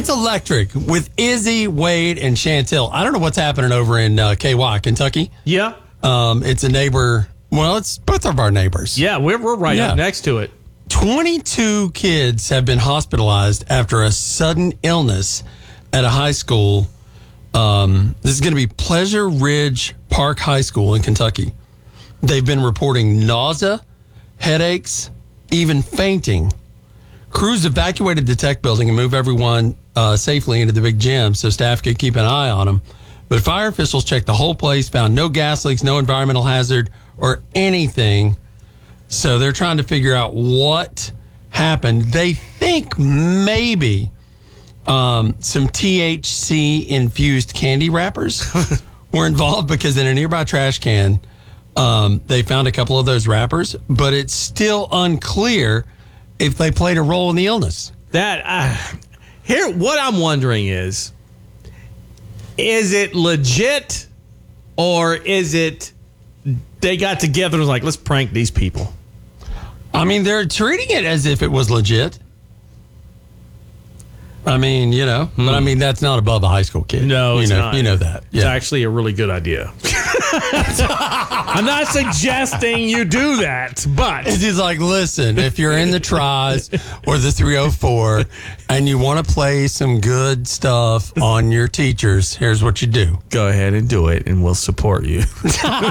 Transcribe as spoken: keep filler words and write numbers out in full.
It's electric with Izzy, Wade, and Chantel. I don't know what's happening over in uh, K Y, Kentucky. Yeah. Um, it's a neighbor. Well, it's both of our neighbors. Yeah, we're, we're right Yeah. up next to it. twenty-two kids have been hospitalized after a sudden illness at a high school. Um, this is going to be Pleasure Ridge Park High School in Kentucky. They've been reporting nausea, headaches, even fainting. Crews evacuated the tech building and moved everyone uh, safely into the big gym so staff could keep an eye on them. But fire officials checked the whole place, found no gas leaks, no environmental hazard, or anything. So they're trying to figure out what happened. They think maybe um, some T H C-infused candy wrappers were involved because in a nearby trash can, um, they found a couple of those wrappers, but it's still unclear if they played a role in the illness. That uh, here, what I'm wondering is, is it legit or is it they got together and was like, let's prank these people? I mean, they're treating it as if it was legit. I mean, you know, but I mean, that's not above a high school kid. No, you it's know, not. You know that. It's Yeah. actually a really good idea. I'm not suggesting you do that, but It's just like, listen, if you're in the tries or the three oh four and you want to play some good stuff on your teachers, here's what you do. go ahead and do it, and we'll support you.